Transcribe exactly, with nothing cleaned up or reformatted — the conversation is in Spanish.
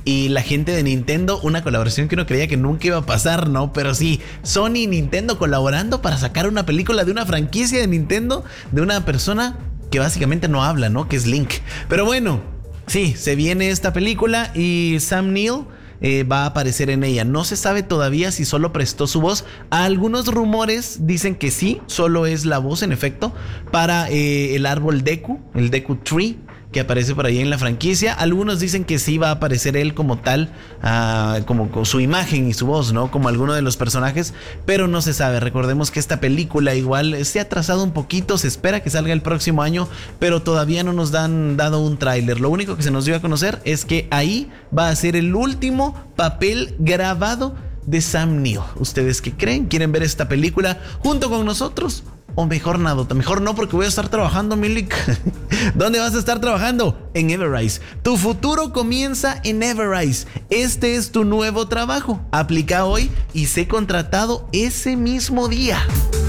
y la gente de Nintendo, una colaboración que uno creía que nunca iba a pasar, ¿no? Pero sí, Sony y Nintendo colaborando para sacar una película de una franquicia de Nintendo de una persona que básicamente no habla, ¿no? Que es Link. Pero bueno, sí, se viene esta película y Sam Neill Eh, va a aparecer en ella. No se sabe todavía si solo prestó su voz. Algunos rumores dicen que sí, solo es la voz en efecto para eh, el árbol Deku, el Deku Tree, que aparece por ahí en la franquicia. Algunos dicen que sí va a aparecer él como tal, uh, como con su imagen y su voz, ¿no? Como alguno de los personajes, pero no se sabe. Recordemos que esta película igual se ha atrasado un poquito, se espera que salga el próximo año, pero todavía no nos han dado un tráiler. Lo único que se nos dio a conocer es que ahí va a ser el último papel grabado de Sam Neill. ¿Ustedes qué creen? ¿Quieren ver esta película junto con nosotros? O mejor nada, mejor no, porque voy a estar trabajando, Milik. ¿Dónde vas a estar trabajando? En Everrise. Tu futuro comienza en Everrise. Este es tu nuevo trabajo. Aplica hoy y sé contratado ese mismo día.